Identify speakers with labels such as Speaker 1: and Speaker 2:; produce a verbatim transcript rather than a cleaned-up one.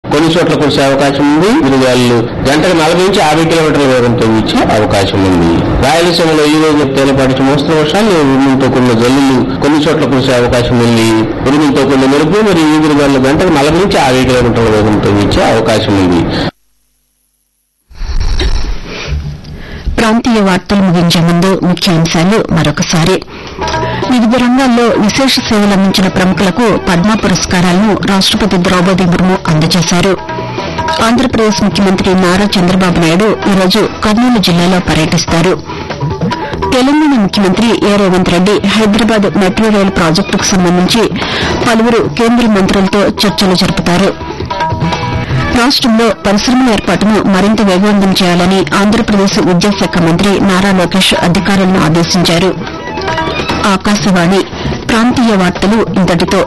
Speaker 1: కొన్ని చోట్ల కురిసే అవకాశం ఉంది. ఈదురుగాలులు గంటకు నలభై నుంచి యాభై కిలోమీటర్ల వేగంతో వీచే అవకాశం ఉంది. రాయలసీమలో ఈ రోజు తేలిపాటి మోస్తరు వర్షాలు, ఉరుములతో కూడిన జల్లులు కొన్ని చోట్ల కురిసే అవకాశం ఉంది. ఉరుములతో కూడిన మెరుపు మరియు ఈదురుగాలులు గంటకు నలభై నుంచి యాభై కిలోమీటర్ల వేగంతో వీచే అవకాశం ఉంది.
Speaker 2: ప్రాంతీయ వార్తలు ముగించే ముందు ముఖ్యాంశాలు మరొకసారి. వివిధ రంగాల్లో విశేష సేవలందించిన ప్రముఖులకు పద్మ పురస్కారాలను రాష్టపతి ద్రౌపది ముర్ము అందజేశారు. ఆంధ్రప్రదేశ్ ముఖ్యమంత్రి నారా చంద్రబాబు నాయుడు ఈరోజు కర్నూలు జిల్లాలో పర్యటిస్తారు. తెలంగాణ ముఖ్యమంత్రి ఏ రేవంత్ రెడ్డి హైదరాబాద్ మెట్రో రైలు ప్రాజెక్టుకు సంబంధించి పలువురు కేంద్ర మంత్రులతో చర్చలు జరుపుతారు. రాష్టంలో పరిశ్రమల ఏర్పాటును మరింత వేగవంతం చేయాలని ఆంధ్రప్రదేశ్ విద్యాశాఖ మంత్రి నారా లోకేష్ అధికారులను ఆదేశించారు. ఆకాశవాణి ప్రాంతీయ వార్తలు ఇంతటితో